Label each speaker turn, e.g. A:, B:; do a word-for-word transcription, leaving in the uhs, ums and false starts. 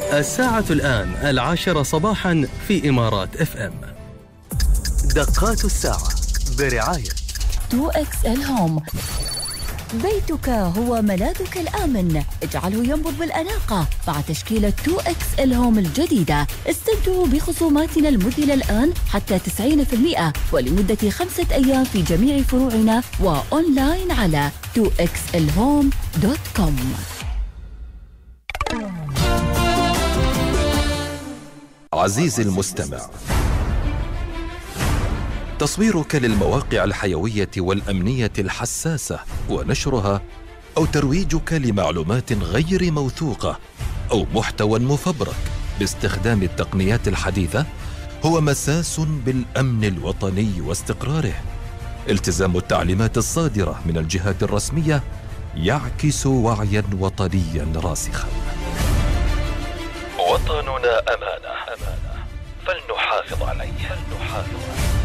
A: الساعة الآن العاشرة صباحا في إمارات اف ام. دقات الساعة برعاية
B: تو إكس إل هوم. بيتك هو ملاذك الآمن، اجعله ينبض بالأناقة مع تشكيلة تو إكس إل هوم الجديدة. استمتعوا بخصوماتنا المذهلة الآن حتى تسعين بالمئة ولمدة خمسة أيام في جميع فروعنا وأونلاين على تو إكس إل هوم دوت كوم.
C: عزيزي المستمع، تصويرك للمواقع الحيوية والأمنية الحساسة ونشرها أو ترويجك لمعلومات غير موثوقة أو محتوى مفبرك باستخدام التقنيات الحديثة هو مساس بالأمن الوطني واستقراره. التزام التعليمات الصادرة من الجهات الرسمية يعكس وعيا وطنيا راسخا. وطننا أمانة، فلنحافظ عليه. فلنحافظ عليه.